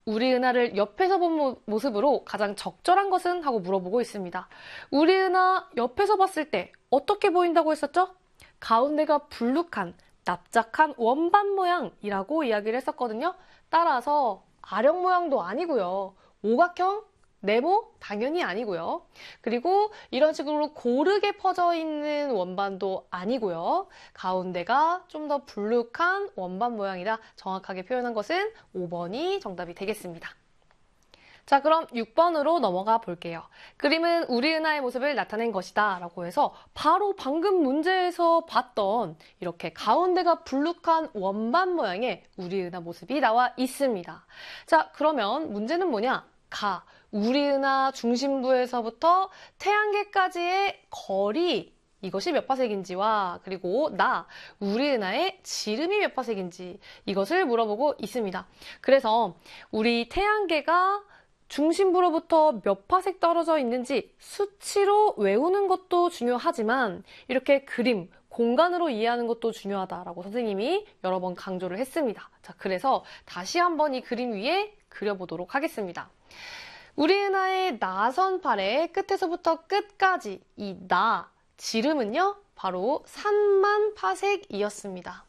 우리 은하를 옆에서 본 모습으로 가장 적절한 것은? 하고 물어보고 있습니다. 우리 은하 옆에서 봤을 때 어떻게 보인다고 했었죠? 가운데가 불룩한 납작한 원반 모양이라고 이야기를 했었거든요. 따라서 아령 모양도 아니고요. 오각형, 네모 당연히 아니고요. 그리고 이런 식으로 고르게 퍼져 있는 원반도 아니고요. 가운데가 좀 더 불룩한 원반 모양이라 정확하게 표현한 것은 5번이 정답이 되겠습니다. 자, 그럼 6번으로 넘어가 볼게요. 그림은 우리 은하의 모습을 나타낸 것이다 라고 해서 바로 방금 문제에서 봤던 이렇게 가운데가 불룩한 원반 모양의 우리 은하 모습이 나와 있습니다. 자, 그러면 문제는 뭐냐? 우리 은하 중심부에서부터 태양계까지의 거리, 이것이 몇 파섹인지와 그리고 우리 은하의 지름이 몇 파섹인지 이것을 물어보고 있습니다. 그래서 우리 태양계가 중심부로부터 몇 파섹 떨어져 있는지 수치로 외우는 것도 중요하지만 이렇게 그림, 공간으로 이해하는 것도 중요하다라고 선생님이 여러 번 강조를 했습니다. 자, 그래서 다시 한번 이 그림 위에 그려보도록 하겠습니다. 우리 은하의 나선팔의 끝에서부터 끝까지 이 지름은요, 바로 3만 파섹이었습니다.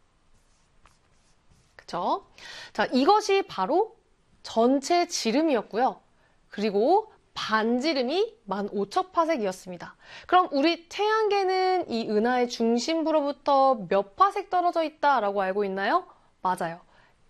그쵸? 자, 이것이 바로 전체 지름이었고요. 그리고 반지름이 15,000파섹이었습니다. 그럼 우리 태양계는 이 은하의 중심부로부터 몇 파섹 떨어져 있다라고 알고 있나요? 맞아요.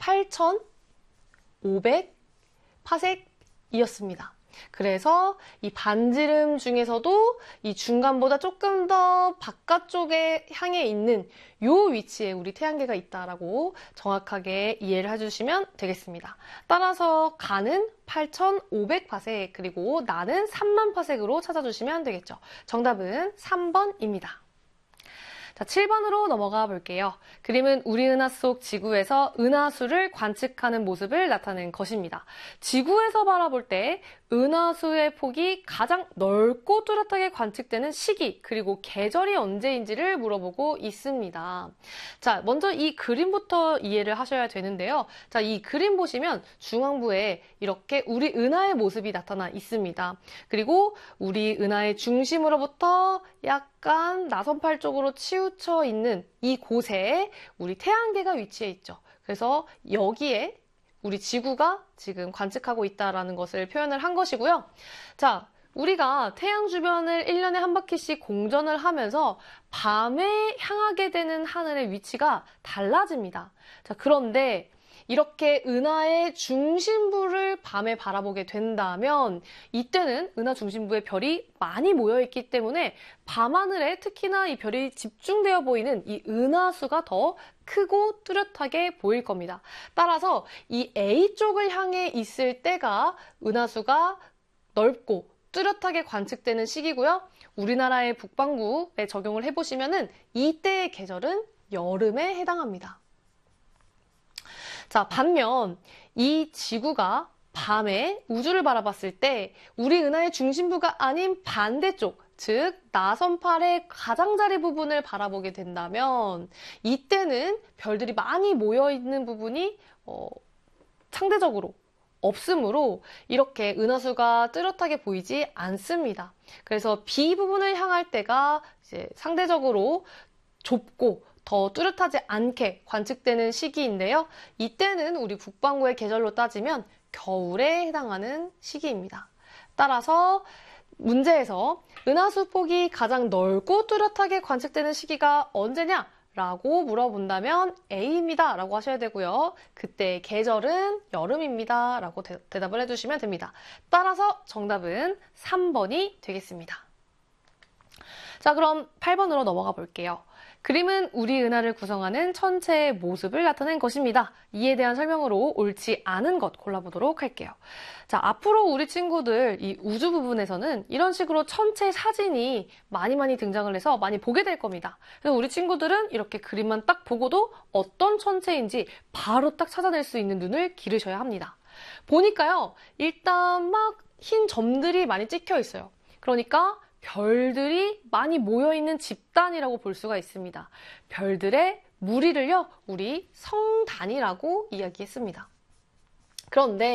8,500파섹이었습니다. 그래서 이 반지름 중에서도 이 중간보다 조금 더 바깥쪽에 향해 있는 요 위치에 우리 태양계가 있다라고 정확하게 이해를 해주시면 되겠습니다. 따라서 가는 8,500파섹 그리고 나는 3만 파섹으로 찾아주시면 되겠죠. 정답은 3번입니다. 자, 7번으로 넘어가 볼게요. 그림은 우리 은하 속 지구에서 은하수를 관측하는 모습을 나타낸 것입니다. 지구에서 바라볼 때 은하수의 폭이 가장 넓고 뚜렷하게 관측되는 시기 그리고 계절이 언제인지를 물어보고 있습니다. 자, 먼저 이 그림부터 이해를 하셔야 되는데요. 자, 이 그림 보시면 중앙부에 이렇게 우리 은하의 모습이 나타나 있습니다. 그리고 우리 은하의 중심으로부터 약간 나선팔 쪽으로 치우쳐 있는 이곳에 우리 태양계가 위치해 있죠. 그래서 여기에 우리 지구가 지금 관측하고 있다는 것을 표현을 한 것이고요. 자, 우리가 태양 주변을 1년에 한 바퀴씩 공전을 하면서 밤에 향하게 되는 하늘의 위치가 달라집니다. 자, 그런데 이렇게 은하의 중심부를 밤에 바라보게 된다면 이때는 은하 중심부에 별이 많이 모여있기 때문에 밤하늘에 특히나 이 별이 집중되어 보이는 이 은하수가 더 크고 뚜렷하게 보일 겁니다. 따라서 이 A쪽을 향해 있을 때가 은하수가 넓고 뚜렷하게 관측되는 시기고요. 우리나라의 북반구에 적용을 해보시면은 이때의 계절은 여름에 해당합니다. 자, 반면 이 지구가 밤에 우주를 바라봤을 때 우리 은하의 중심부가 아닌 반대쪽, 즉 나선팔의 가장자리 부분을 바라보게 된다면 이때는 별들이 많이 모여있는 부분이 상대적으로 없으므로 이렇게 은하수가 뚜렷하게 보이지 않습니다. 그래서 B 부분을 향할 때가 이제 상대적으로 좁고 더 뚜렷하지 않게 관측되는 시기인데요. 이때는 우리 북반구의 계절로 따지면 겨울에 해당하는 시기입니다. 따라서 문제에서 은하수 폭이 가장 넓고 뚜렷하게 관측되는 시기가 언제냐? 라고 물어본다면 A입니다. 라고 하셔야 되고요. 그때 계절은 여름입니다. 라고 대답을 해주시면 됩니다. 따라서 정답은 3번이 되겠습니다. 자, 그럼 8번으로 넘어가 볼게요. 그림은 우리 은하를 구성하는 천체의 모습을 나타낸 것입니다. 이에 대한 설명으로 옳지 않은 것 골라보도록 할게요. 자, 앞으로 우리 친구들 이 우주 부분에서는 이런 식으로 천체 사진이 많이 등장을 해서 많이 보게 될 겁니다. 그래서 우리 친구들은 이렇게 그림만 딱 보고도 어떤 천체인지 바로 딱 찾아낼 수 있는 눈을 기르셔야 합니다. 보니까요, 일단 막 흰 점들이 많이 찍혀 있어요. 그러니까 별들이 많이 모여있는 집단이라고 볼 수가 있습니다. 별들의 무리를요, 우리 성단이라고 이야기했습니다. 그런데